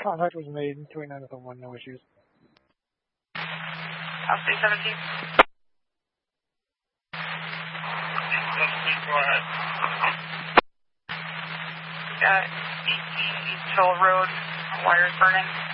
Contact was made, 2901, no issues. I'll say 17. 17, go ahead. Got 18 East Hill Road, wires burning.